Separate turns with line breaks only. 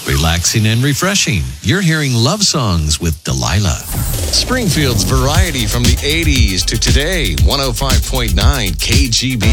Relaxing and refreshing. You're hearing love songs with Delilah. Springfield's variety from the 80s to today. 105.9 KGB.